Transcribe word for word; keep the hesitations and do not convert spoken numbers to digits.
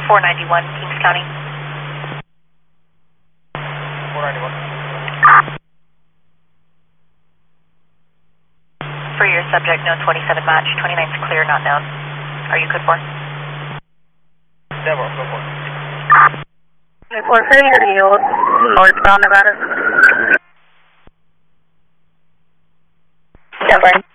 four ninety-one, Kings County. four ninety-one. For your subject, no twenty-seven match, twenty-nine's clear, not known. Are you good for? Devo, go for it. four thirty, yield, northbound Nevada. Devo.